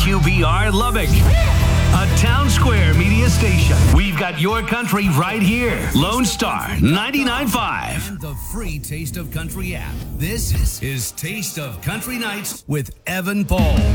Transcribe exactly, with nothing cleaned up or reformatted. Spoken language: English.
Q B R Lubbock, a Town Square media station. We've got your country right here. Lone Star ninety-nine point five. And the free Taste of Country app. This is Taste of Country Nights with Evan Paul.